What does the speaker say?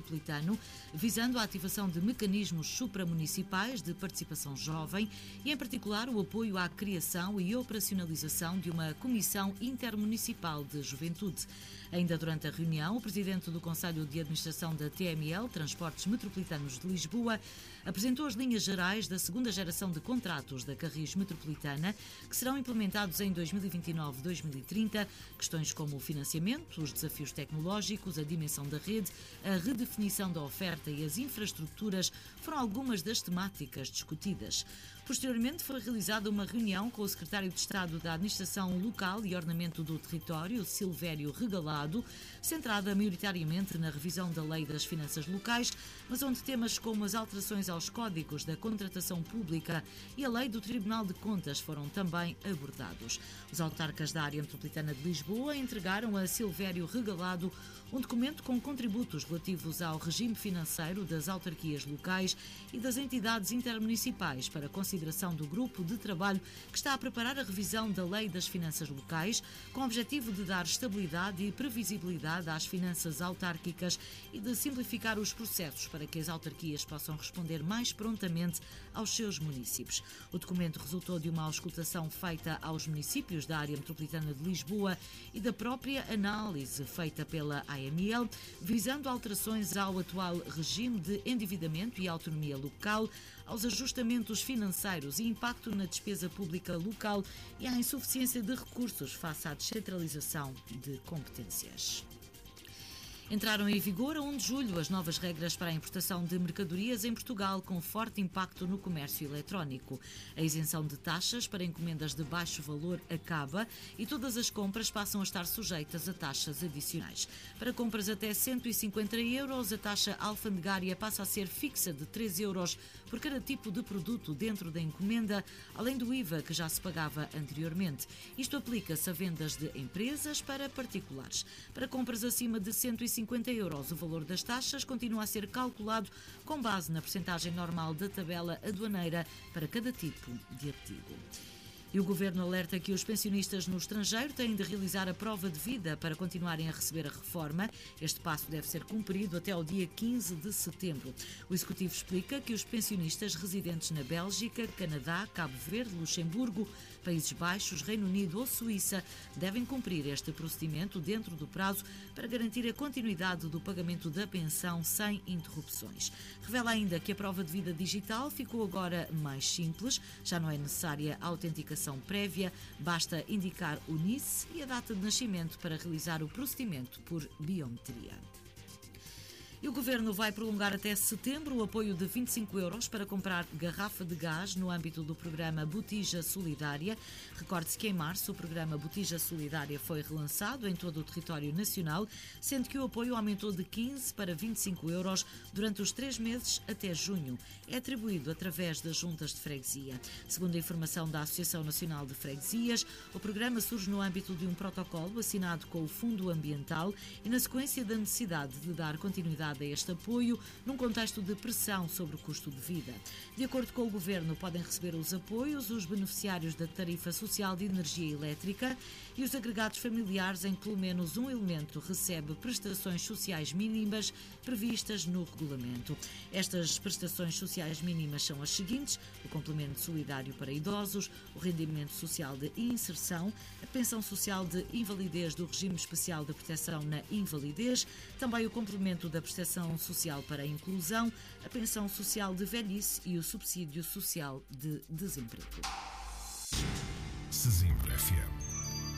metropolitano, visando a ativação de mecanismos supramunicipais de participação jovem e, em particular, o apoio à criação e operacionalização de uma Comissão Intermunicipal de Juventude. Ainda durante a reunião, o presidente do Conselho de Administração da TML, Transportes Metropolitanos de Lisboa, apresentou as linhas gerais da segunda geração de contratos da Carris Metropolitana, que serão implementados em 2029-2030, questões como o financiamento, os desafios tecnológicos, a dimensão da rede, a redefinição da oferta e as infraestruturas foram algumas das temáticas discutidas. Posteriormente, foi realizada uma reunião com o secretário de Estado da Administração Local e Ordenamento do Território, Silvério Regalado, centrada maioritariamente na revisão da Lei das Finanças Locais, mas onde temas como as alterações aos códigos da contratação pública e a Lei do Tribunal de Contas foram também abordados. Os autarcas da área metropolitana de Lisboa entregaram a Silvério Regalado um documento com contributos relativos ao regime financeiro das autarquias locais e das entidades intermunicipais para consideração do grupo de trabalho que está a preparar a revisão da Lei das Finanças Locais, com o objetivo de dar estabilidade e previsibilidade às finanças autárquicas e de simplificar os processos para que as autarquias possam responder mais prontamente aos seus municípios. O documento resultou de uma auscultação feita aos municípios da área metropolitana de Lisboa e da própria análise feita pela AML, visando alterações ao atual regime de endividamento e autonomia local, aos ajustamentos financeiros e impacto na despesa pública local e à insuficiência de recursos face à descentralização de competências. Entraram em vigor a 1 de julho as novas regras para a importação de mercadorias em Portugal, com forte impacto no comércio eletrónico. A isenção de taxas para encomendas de baixo valor acaba e todas as compras passam a estar sujeitas a taxas adicionais. Para compras até 150 euros, a taxa alfandegária passa a ser fixa de 3 euros por cada tipo de produto dentro da encomenda, além do IVA que já se pagava anteriormente. Isto aplica-se a vendas de empresas para particulares. Para compras acima de 150 euros, o valor das taxas continua a ser calculado com base na percentagem normal da tabela aduaneira para cada tipo de artigo. E o Governo alerta que os pensionistas no estrangeiro têm de realizar a prova de vida para continuarem a receber a reforma. Este passo deve ser cumprido até ao dia 15 de setembro. O Executivo explica que os pensionistas residentes na Bélgica, Canadá, Cabo Verde, Luxemburgo, Países Baixos, Reino Unido ou Suíça devem cumprir este procedimento dentro do prazo para garantir a continuidade do pagamento da pensão sem interrupções. Revela ainda que a prova de vida digital ficou agora mais simples, já não é necessária a autenticação prévia, basta indicar o NIS e a data de nascimento para realizar o procedimento por biometria. E o Governo vai prolongar até setembro o apoio de 25 euros para comprar garrafa de gás no âmbito do programa Botija Solidária. Recorde-se que em março o programa Botija Solidária foi relançado em todo o território nacional, sendo que o apoio aumentou de 15 para 25 euros durante os 3 meses até junho. É atribuído através das juntas de freguesia. Segundo a informação da Associação Nacional de Freguesias, o programa surge no âmbito de um protocolo assinado com o Fundo Ambiental e na sequência da necessidade de dar continuidade a este apoio num contexto de pressão sobre o custo de vida. De acordo com o Governo, podem receber os apoios os beneficiários da tarifa social de energia elétrica e os agregados familiares em que pelo menos um elemento recebe prestações sociais mínimas previstas no regulamento. Estas prestações sociais mínimas são as seguintes: o complemento solidário para idosos, o rendimento social de inserção, a pensão social de invalidez do regime especial de proteção na invalidez, também o complemento da prestação social para a inclusão, a pensão social de velhice e o subsídio social de desemprego. Sesimbra FM